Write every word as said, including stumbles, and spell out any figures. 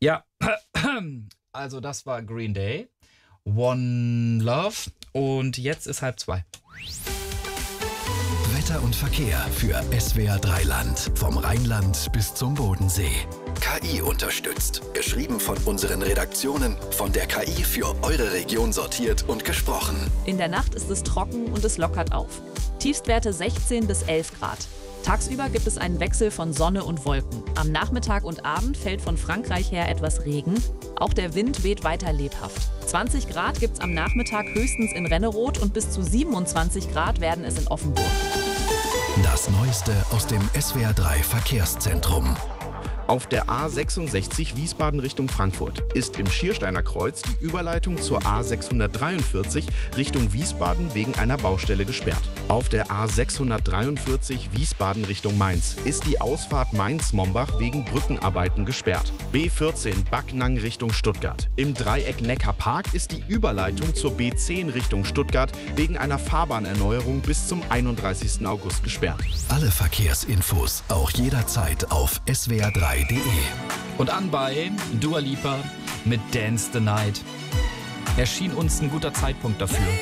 Ja, also das war Green Day, One Love und jetzt ist halb zwei. Wetter und Verkehr für S W R drei Land. Vom Rheinland bis zum Bodensee. K I unterstützt. Geschrieben von unseren Redaktionen, von der K I für eure Region sortiert und gesprochen. In der Nacht ist es trocken und es lockert auf. Tiefstwerte sechzehn bis elf Grad. Tagsüber gibt es einen Wechsel von Sonne und Wolken. Am Nachmittag und Abend fällt von Frankreich her etwas Regen. Auch der Wind weht weiter lebhaft. zwanzig Grad gibt es am Nachmittag höchstens in Renneroth und bis zu siebenundzwanzig Grad werden es in Offenburg. Das Neueste aus dem S W R drei Verkehrszentrum. Auf der A sechsundsechzig Wiesbaden Richtung Frankfurt ist im Schiersteiner Kreuz die Überleitung zur A sechshundertdreiundvierzig Richtung Wiesbaden wegen einer Baustelle gesperrt. Auf der A sechshundertdreiundvierzig Wiesbaden Richtung Mainz ist die Ausfahrt Mainz-Mombach wegen Brückenarbeiten gesperrt. B vierzehn Backnang Richtung Stuttgart. Im Dreieck Neckarpark ist die Überleitung zur B zehn Richtung Stuttgart wegen einer Fahrbahnerneuerung bis zum einunddreißigsten August gesperrt. Alle Verkehrsinfos auch jederzeit auf S W R drei punkt de. Und an bei Dua Lipa mit Dance the Night. Erschien uns ein guter Zeitpunkt dafür.